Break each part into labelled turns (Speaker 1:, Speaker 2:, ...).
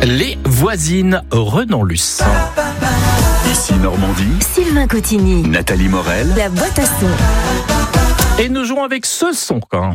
Speaker 1: Les voisines Renan Luce.
Speaker 2: Ici Normandie,
Speaker 3: Sylvain Cotigny,
Speaker 2: Nathalie Morel.
Speaker 3: la boîte à son.
Speaker 1: Et nous jouons avec ce son. Quoi.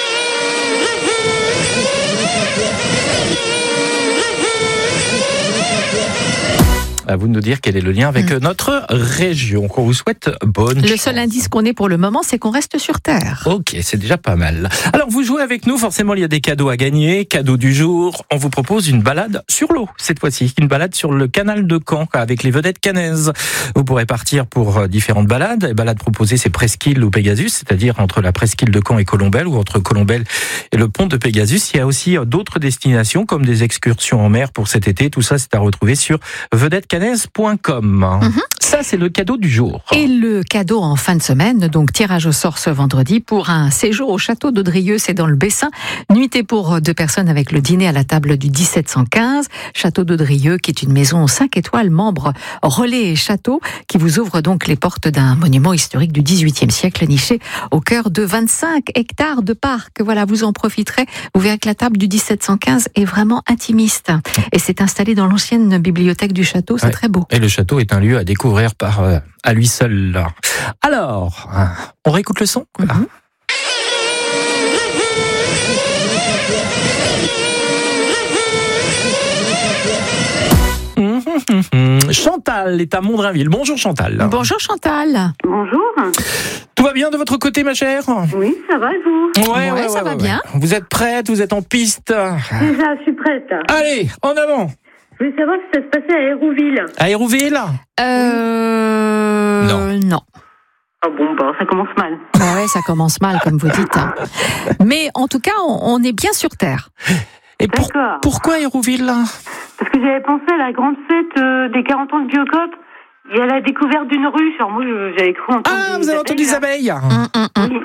Speaker 1: À vous de nous dire quel est le lien avec notre région, qu'on vous souhaite bonne
Speaker 4: Le
Speaker 1: chance.
Speaker 4: seul indice qu'on ait pour le moment, c'est qu'on reste sur Terre.
Speaker 1: Ok, c'est déjà pas mal. Alors, vous jouez avec nous, forcément, il y a des cadeaux à gagner. Cadeau du jour, on vous propose une balade sur l'eau, cette fois-ci. Une balade sur le canal de Caen, avec les vedettes cannaises. Vous pourrez partir pour différentes balades. Les balades proposées, c'est Presqu'île ou Pégasus, c'est-à-dire entre la Presqu'île de Caen et Colombelle, ou entre Colombelle et le pont de Pégasus. Il y a aussi d'autres destinations, comme des excursions en mer pour cet été. Tout ça, c'est à retrouver sur vedettescannaises.com. Ça, c'est le cadeau du jour.
Speaker 4: Et le cadeau en fin de semaine, donc tirage au sort ce vendredi pour un séjour au château d'Audrieux, c'est dans le Bessin. Nuitée pour 2 personnes avec le dîner à la table du 1715. Château d'Audrieux, qui est une maison 5 étoiles, membre relais et château, qui vous ouvre donc les portes d'un monument historique du XVIIIe siècle, niché au cœur de 25 hectares de parc. Voilà, vous en profiterez. Vous verrez que la table du 1715 est vraiment intimiste. Et c'est installé dans l'ancienne bibliothèque du château, c'est très beau.
Speaker 1: Et le château est un lieu à découvrir à lui seul. Là. Alors, on réécoute le son. Chantal est à Mondrinville. Bonjour Chantal.
Speaker 4: Bonjour Chantal.
Speaker 5: Bonjour.
Speaker 1: Tout va bien de votre côté, ma chère?
Speaker 5: Oui, ça va et vous?
Speaker 4: Ouais, ça va bien.
Speaker 1: Vous êtes prête? Vous êtes en piste?
Speaker 5: Déjà, je suis prête.
Speaker 1: Allez, en avant.
Speaker 5: Je voulais savoir si ça se passait à Hérouville.
Speaker 1: À Hérouville?
Speaker 4: Non.
Speaker 5: Ah bon, bah ça commence mal.
Speaker 4: Ouais, ça commence mal, comme vous dites. Mais en tout cas, on est bien sur Terre.
Speaker 1: Et
Speaker 5: D'accord.
Speaker 1: pourquoi Hérouville?
Speaker 5: Parce que j'avais pensé à la grande fête des 40 ans de Biocop. Il y a la découverte d'une ruche. Alors moi, j'avais cru entendre.
Speaker 1: Ah, vous avez entendu des abeilles?
Speaker 5: Oui.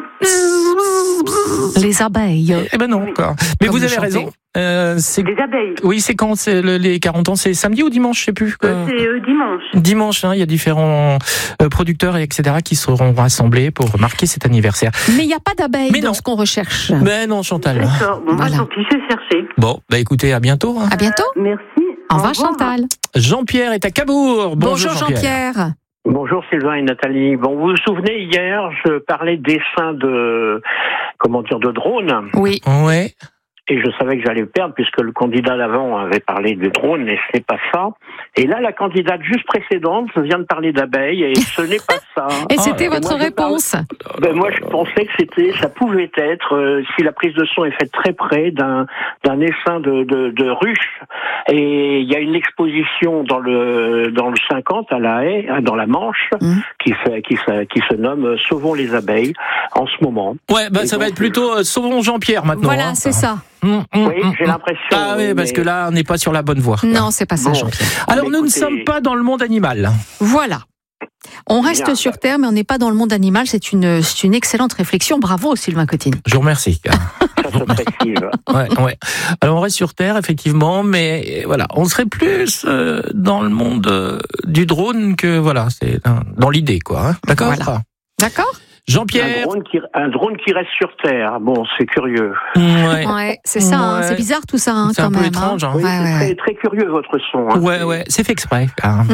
Speaker 4: Les abeilles.
Speaker 1: Eh ben non, quoi. Mais
Speaker 4: Comme
Speaker 1: vous avez
Speaker 4: vous
Speaker 1: raison. C'est...
Speaker 5: Des abeilles.
Speaker 1: Oui, c'est quand? C'est les 40 ans, c'est samedi ou dimanche, je sais plus.
Speaker 5: C'est dimanche.
Speaker 1: Dimanche, il y a différents producteurs et etc. qui seront rassemblés pour marquer cet anniversaire.
Speaker 4: Mais il n'y a pas d'abeilles
Speaker 1: Mais
Speaker 4: dans
Speaker 1: non.
Speaker 4: ce qu'on recherche.
Speaker 1: Mais non, Chantal.
Speaker 5: D'accord. Bon,
Speaker 4: Voilà.
Speaker 5: bah tant pis, je vais chercher.
Speaker 1: Bon, bah écoutez, à bientôt.
Speaker 4: À bientôt.
Speaker 5: Merci.
Speaker 4: Au revoir
Speaker 5: revoir.
Speaker 4: Chantal.
Speaker 1: Jean-Pierre est à Cabourg.
Speaker 4: Bonjour Jean-Pierre.
Speaker 6: Bonjour Sylvain et Nathalie. Bon, vous vous souvenez, hier, je parlais d'essais de drones.
Speaker 4: Oui.
Speaker 1: Ouais.
Speaker 6: Et je savais que j'allais perdre puisque le candidat d'avant avait parlé de drones et ce n'est pas ça. Et là, la candidate juste précédente vient de parler d'abeilles et ce n'est pas ça.
Speaker 4: Et c'était votre
Speaker 6: moi, je
Speaker 4: réponse.
Speaker 6: Moi, je pensais que ça pouvait être, si la prise de son est faite très près d'un essaim de ruches. Et il y a une exposition dans le 50 à La Haye, dans la Manche, qui se nomme Sauvons les abeilles en ce moment.
Speaker 1: Ouais, bah
Speaker 6: Et
Speaker 1: ça va
Speaker 6: donc,
Speaker 1: être plutôt Sauvons Jean-Pierre maintenant.
Speaker 4: Voilà, c'est ça.
Speaker 6: Oui, j'ai l'impression.
Speaker 1: Ah oui, parce que là, on n'est pas sur la bonne voie.
Speaker 4: Non, c'est pas ça,
Speaker 6: Bon.
Speaker 4: Jean-Pierre.
Speaker 1: Alors,
Speaker 6: Mais
Speaker 1: nous ne
Speaker 6: écoutez-
Speaker 1: sommes pas dans le monde animal.
Speaker 4: Voilà. On reste
Speaker 6: Bien.
Speaker 4: sur Terre, mais on n'est pas dans le monde animal. C'est une excellente réflexion. Bravo, Sylvain Cotigny.
Speaker 1: Je vous remercie.
Speaker 6: Ça se précise.
Speaker 1: Ouais. Alors, on reste sur Terre, effectivement, mais voilà, on serait plus dans le monde du drone que, voilà, c'est dans l'idée, quoi. Hein. D'accord?
Speaker 4: Voilà. D'accord?
Speaker 1: Jean-Pierre.
Speaker 6: Un drone qui reste sur Terre. Bon, c'est curieux.
Speaker 1: Ouais.
Speaker 4: Ouais, c'est ça. hein.
Speaker 1: Ouais.
Speaker 4: C'est bizarre tout ça, hein,
Speaker 1: C'est
Speaker 4: quand
Speaker 1: un peu
Speaker 4: même.
Speaker 1: étrange, hein.
Speaker 6: Oui,
Speaker 4: Ouais,
Speaker 6: c'est
Speaker 4: ouais.
Speaker 6: très curieux votre son. Hein.
Speaker 1: Ouais, c'est fait exprès. Hein.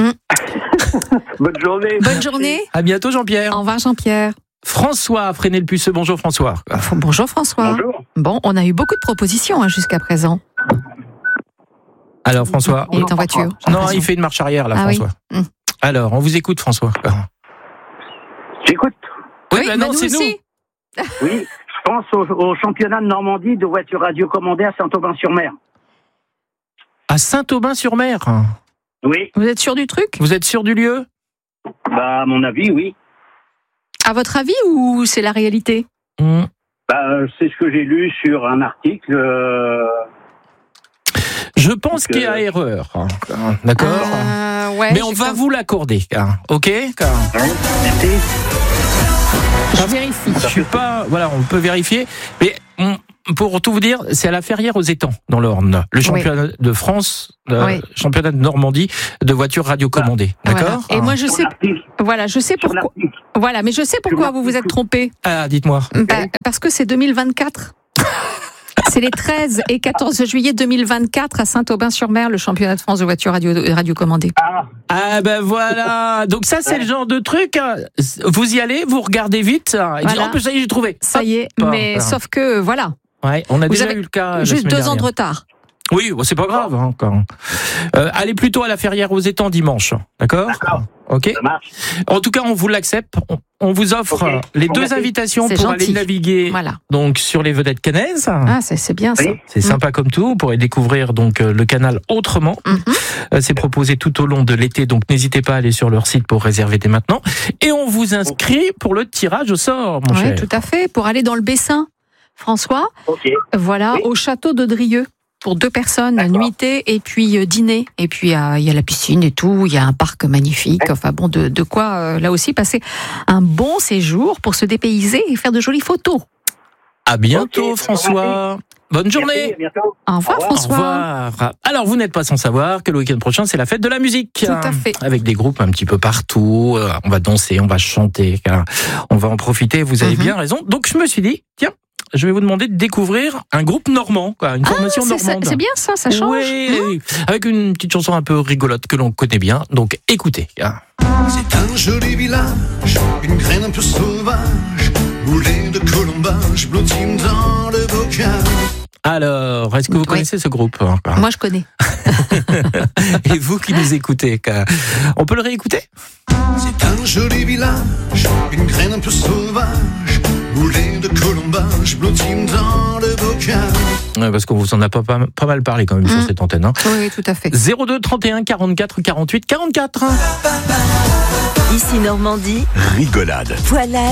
Speaker 6: Bonne journée.
Speaker 4: Bonne journée.
Speaker 1: À bientôt, Jean-Pierre.
Speaker 4: Au revoir, Jean-Pierre.
Speaker 1: François, Fresnay-le-Puceux. Bonjour, François.
Speaker 4: Bonjour, François.
Speaker 6: Bonjour.
Speaker 4: Bon, on a eu beaucoup de propositions jusqu'à présent.
Speaker 1: Alors, François.
Speaker 4: Il est en voiture. j'ai
Speaker 1: Non,
Speaker 4: l'impression.
Speaker 1: il fait une marche arrière, là,
Speaker 4: Ah oui.
Speaker 1: François.
Speaker 4: Mm.
Speaker 1: Alors, on vous écoute, François.
Speaker 6: J'écoute.
Speaker 1: Oui,
Speaker 4: bah,
Speaker 1: non,
Speaker 4: nous
Speaker 1: c'est
Speaker 4: aussi.
Speaker 7: Oui, je pense au championnat de Normandie de voitures radiocommandées à Saint-Aubin-sur-Mer.
Speaker 1: À Saint-Aubin-sur-Mer.
Speaker 7: Oui,
Speaker 4: Vous êtes sûr du truc?
Speaker 1: Vous êtes sûr du lieu?
Speaker 7: bah à mon avis, oui.
Speaker 4: À votre avis ou c'est la réalité?
Speaker 7: Bah, c'est ce que j'ai lu sur un article.
Speaker 1: Je pense qu'il y a erreur. D'accord?
Speaker 4: Ouais,
Speaker 1: Mais on va vous l'accorder. Ok?
Speaker 4: Je vérifie.
Speaker 1: Je suis pas. Voilà, on peut vérifier. Mais pour tout vous dire, c'est à la Ferrière aux Étangs, dans l'Orne. Le championnat de France,
Speaker 4: Oui.
Speaker 1: championnat de Normandie de voitures radiocommandées.
Speaker 4: Voilà.
Speaker 1: D'accord?
Speaker 4: Et moi, je sais. Voilà, je sais
Speaker 7: Sur
Speaker 4: pourquoi.
Speaker 7: l'article.
Speaker 4: Voilà, mais je sais pourquoi vous vous êtes trompé.
Speaker 1: Ah, dites-moi.
Speaker 4: Parce que c'est 2024. C'est les 13 et 14 juillet 2024 à Saint-Aubin-sur-Mer, le championnat de France de voiture radiocommandée.
Speaker 1: Ah ben voilà. Donc ça, c'est le genre de truc. Vous y allez, vous regardez vite. Et dites, oh, ça y est, j'ai trouvé.
Speaker 4: Ça y est, mais sauf que voilà.
Speaker 1: Ouais, on a déjà eu le cas.
Speaker 4: Juste 2 ans de retard.
Speaker 1: Oui, c'est pas grave. Encore. Allez plutôt à la Ferrière aux Étangs dimanche. D'accord. Ok. Ça marche. En tout cas, on vous l'accepte. On vous offre les 2 invitations pour aller naviguer donc sur les vedettes canaises.
Speaker 4: Ah, c'est bien ça.
Speaker 1: C'est sympa comme tout. Vous pourrez découvrir donc le canal autrement. C'est proposé tout au long de l'été, donc n'hésitez pas à aller sur leur site pour réserver dès maintenant. Et on vous inscrit pour le tirage au sort, mon cher.
Speaker 4: Oui, tout à fait. Pour aller dans le Bessin, François. Voilà, au château de Drieux. Pour 2 personnes, nuitée et puis dîner. Et puis il y a la piscine et tout, il y a un parc magnifique. Enfin bon, de quoi là aussi passer un bon séjour pour se dépayser et faire de jolies photos.
Speaker 1: À bientôt François. Bonne journée.
Speaker 4: Au revoir François.
Speaker 1: Au revoir. Alors vous n'êtes pas sans savoir que le week-end prochain c'est la fête de la musique.
Speaker 4: Tout à fait.
Speaker 1: Avec des groupes un petit peu partout. On va danser, on va chanter. On va en profiter, vous avez bien raison. Donc je me suis dit, tiens, je vais vous demander de découvrir un groupe normand, une formation normande.
Speaker 4: C'est bien ça change.
Speaker 1: Oui, avec une petite chanson un peu rigolote que l'on connaît bien. Donc écoutez.
Speaker 8: C'est un joli village, une graine un peu sauvage, boulée de colombage, blottine dans le bocal.
Speaker 1: Alors, est-ce que vous connaissez ce groupe?
Speaker 4: Moi, je connais.
Speaker 1: Et vous qui nous écoutez, on peut le réécouter?
Speaker 8: C'est un joli village, une graine un peu sauvage, boulée de colombage, blottine dans le bocal.
Speaker 1: Ouais, parce qu'on vous en a pas mal parlé quand même sur cette antenne. Hein.
Speaker 4: Oui, tout à fait.
Speaker 1: 02 31 44 48 44.
Speaker 3: Ici Normandie.
Speaker 2: Rigolade.
Speaker 3: Voilà.